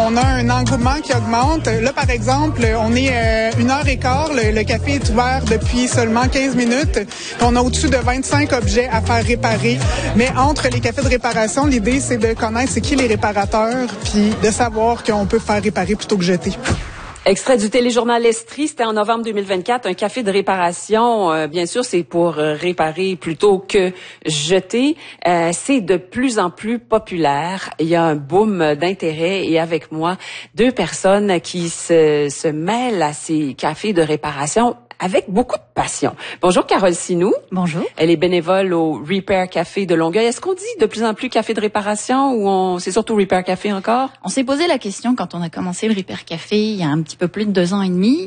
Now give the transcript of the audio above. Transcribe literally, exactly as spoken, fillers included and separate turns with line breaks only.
on a un engouement qui augmente. Là, par exemple, on est euh, une heure et quart. Le, le café est ouvert depuis seulement quinze minutes. On a au-dessus de vingt-cinq objets à faire réparer. Mais entre les cafés de réparation, l'idée, c'est de connaître c'est qui les réparateurs, puis de savoir qu'on peut faire réparer plutôt que jeter.
Extrait du téléjournal Estrie, c'était en novembre deux mille vingt-quatre, un café de réparation. Euh, bien sûr, c'est pour euh, réparer plutôt que jeter. Euh, c'est de plus en plus populaire. Il y a un boom d'intérêt et avec moi, deux personnes qui se, se mêlent à ces cafés de réparation avec beaucoup de passion. Bonjour Carole Sinou.
Bonjour.
Elle est bénévole au Repair Café de Longueuil. Est-ce qu'on dit de plus en plus café de réparation ou on c'est surtout Repair Café encore?
On s'est posé la question quand on a commencé le Repair Café il y a un petit peu plus de deux ans et demi.